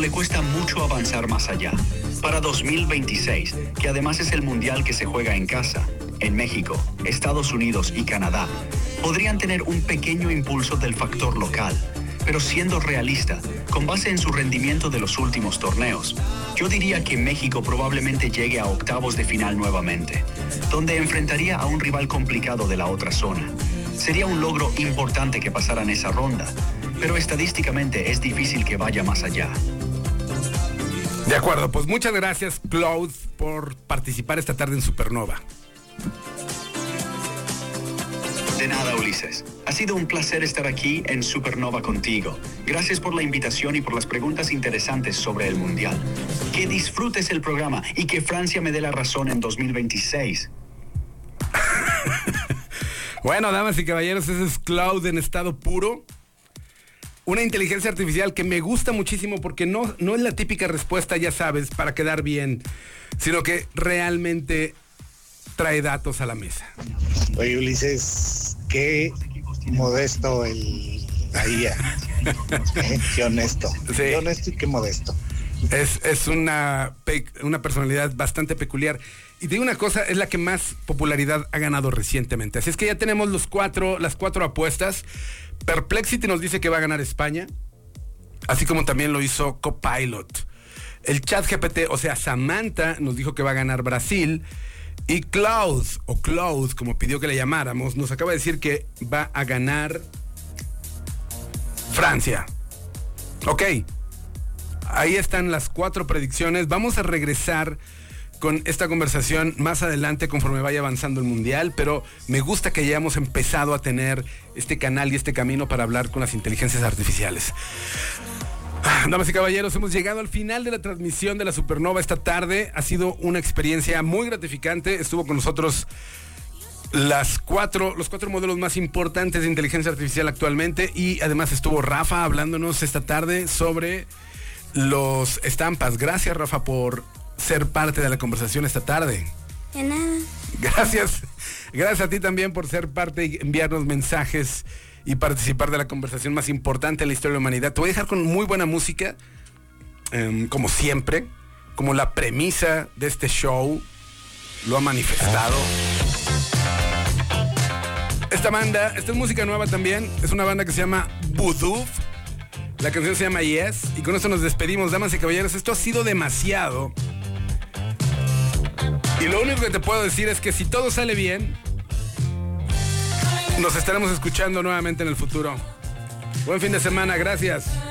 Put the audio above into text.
le cuesta mucho avanzar más allá. Para 2026, que además es el mundial que se juega en casa, en México, Estados Unidos y Canadá, podrían tener un pequeño impulso del factor local. Pero siendo realista, con base en su rendimiento de los últimos torneos, yo diría que México probablemente llegue a octavos de final nuevamente, donde enfrentaría a un rival complicado de la otra zona. Sería un logro importante que pasaran esa ronda, pero estadísticamente es difícil que vaya más allá. De acuerdo, pues muchas gracias, Claude, por participar esta tarde en Supernova. De nada, Ulises. Ha sido un placer estar aquí en Supernova contigo. Gracias por la invitación y por las preguntas interesantes sobre el Mundial. Que disfrutes el programa y que Francia me dé la razón en 2026. Bueno, damas y caballeros, ese es Claude en estado puro. Una inteligencia artificial que me gusta muchísimo porque no es la típica respuesta, ya sabes, para quedar bien, sino que realmente trae datos a la mesa. Oye, Ulises, qué modesto la IA. Qué honesto. Sí. Qué honesto y qué modesto. Es una personalidad bastante peculiar. Y te digo una cosa, es la que más popularidad ha ganado recientemente. Así es que ya tenemos las cuatro apuestas. Perplexity nos dice que va a ganar España, así como también lo hizo Copilot. El ChatGPT, o sea, Samantha, nos dijo que va a ganar Brasil. Y Claude, como pidió que le llamáramos, nos acaba de decir que va a ganar Francia. Ok, ahí están las 4 predicciones. Vamos a regresar con esta conversación más adelante conforme vaya avanzando el Mundial, pero me gusta que hayamos empezado a tener este canal y este camino para hablar con las inteligencias artificiales. Damas y caballeros, hemos llegado al final de la transmisión de la Supernova esta tarde. Ha sido una experiencia muy gratificante. Estuvo con nosotros los cuatro modelos más importantes de inteligencia artificial actualmente, y además estuvo Rafa hablándonos esta tarde sobre los estampas. Gracias, Rafa, por ser parte de la conversación esta tarde. De nada. Gracias a ti también por ser parte y enviarnos mensajes y participar de la conversación más importante en la historia de la humanidad. Te voy a dejar con muy buena música, como siempre, como la premisa de este show lo ha manifestado. Esta es música nueva también, es una banda que se llama Voodoo. La canción se llama Yes, y con esto nos despedimos, damas y caballeros. Esto ha sido demasiado. Y lo único que te puedo decir es que si todo sale bien, nos estaremos escuchando nuevamente en el futuro. Buen fin de semana, gracias.